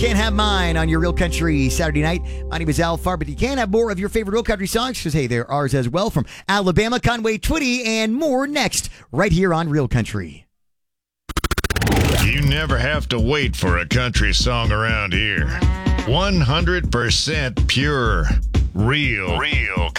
Can't have mine on your Real Country Saturday night. My name is Al Farr, but you can have more of your favorite Real Country songs because, hey, they're ours as well from Alabama, Conway, Twitty, and more next right here on Real Country. You never have to wait for a country song around here. 100% pure, real